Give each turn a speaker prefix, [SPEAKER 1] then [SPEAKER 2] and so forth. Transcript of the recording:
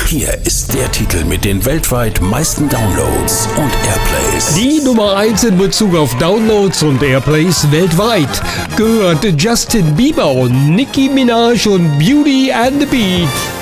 [SPEAKER 1] Hier ist der Titel mit den weltweit meisten Downloads und Airplays.
[SPEAKER 2] Die Nummer 1 in Bezug auf Downloads und Airplays weltweit gehört Justin Bieber und Nicki Minaj und Beauty and the Beat.